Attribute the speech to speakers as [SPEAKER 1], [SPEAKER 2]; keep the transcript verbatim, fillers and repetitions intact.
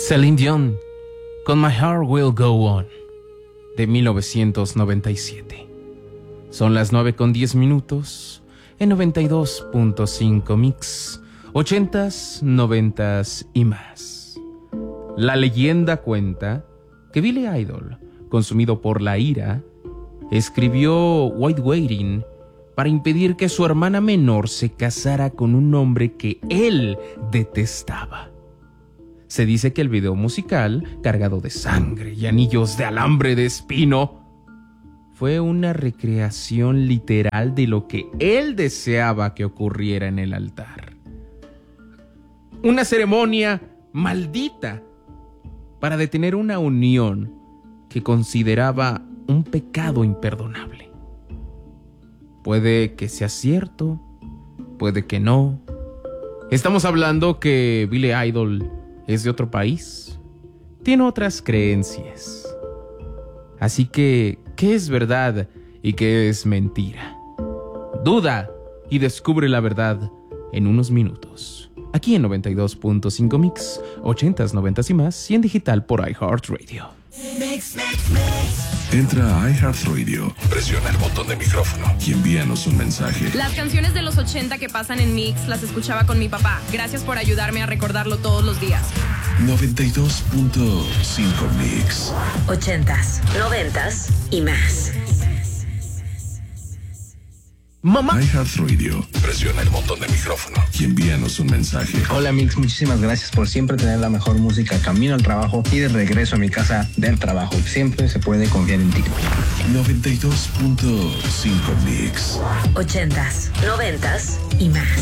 [SPEAKER 1] Celine Dion con My Heart Will Go On de mil novecientos noventa y siete. Son las nueve con diez minutos en noventa y dos punto cinco Mix, ochentas, noventas y más. La leyenda cuenta que Billy Idol, consumido por la ira, escribió White Wedding para impedir que su hermana menor se casara con un hombre que él detestaba. Se dice que el video musical, cargado de sangre y anillos de alambre de espino, fue una recreación literal de lo que él deseaba que ocurriera en el altar. Una ceremonia maldita para detener una unión que consideraba un pecado imperdonable. Puede que sea cierto, puede que no. Estamos hablando que Billy Idol es de otro país, tiene otras creencias. Así que, ¿qué es verdad y qué es mentira? Duda y descubre la verdad en unos minutos. Aquí en noventa y dos punto cinco Mix, ochentas, noventas y más, y en digital por iHeartRadio.
[SPEAKER 2] Mix, mix, mix.
[SPEAKER 3] Entra a iHeartRadio, presiona el botón de micrófono y envíanos un mensaje.
[SPEAKER 4] Las canciones de los ochenta que pasan en Mix las escuchaba con mi papá. Gracias por ayudarme a recordarlo todos los días.
[SPEAKER 3] noventa y dos punto cinco Mix.
[SPEAKER 2] Ochentas, noventas y más.
[SPEAKER 1] Mamá.
[SPEAKER 3] iHeartRadio, presiona el botón de micrófono y envíanos un mensaje.
[SPEAKER 5] Hola Mix, muchísimas gracias por siempre tener la mejor música camino al trabajo y de regreso a mi casa del trabajo. Siempre se puede confiar en ti.
[SPEAKER 3] noventa y dos punto cinco Mix.
[SPEAKER 2] Ochentas, noventas y más.